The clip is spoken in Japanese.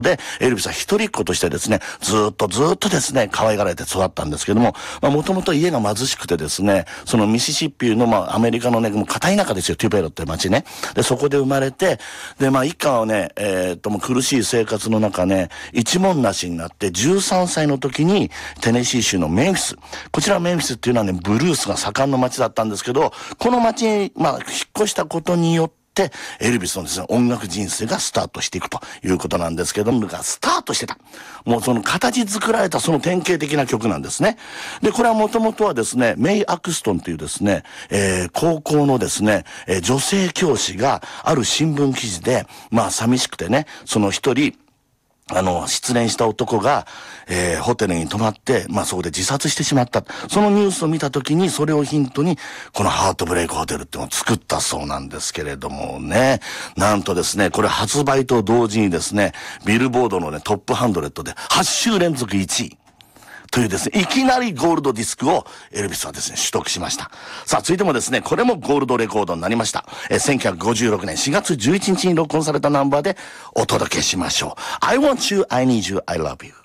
で、エルビスは一人っ子としてですね、ずっとですね、可愛がられて育ったんですけども、もともと家が貧しくてですね、そのミシシッピのアメリカのね、もう片田舎ですよ、テュペロって町ね。で、そこで生まれて、で、一家はね、もう苦しい生活の中ね、一文なしになって13歳の時にテネシー州のメンフィス。こちらメンフィスっていうのはね、ブルースが盛んの町だったんですけど、この町に、引っ越したことによって、エルビスのですね、音楽人生がスタートしていくということなんですけども、スタートしてた。もうその形作られたその典型的な曲なんですね。で、これはもともとはですね、メイ・アクストンというですね、高校のですね、女性教師がある新聞記事で、寂しくてね、その一人、失恋した男が、ホテルに泊まって、そこで自殺してしまった。そのニュースを見たときに、それをヒントに、このハートブレイクホテルっていうのを作ったそうなんですけれどもね。なんとですね、これ発売と同時にですね、ビルボードのね、トップ100で8週連続1位。というですね、いきなりゴールドディスクをエルビスはですね、取得しました。さあ、続いてもですね、これもゴールドレコードになりました。1956年4月11日に録音されたナンバーでお届けしましょう。I want you, I need you, I love you.